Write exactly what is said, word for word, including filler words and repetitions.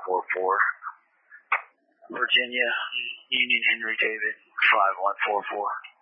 four four. Virginia, Union Henry David, five one four four.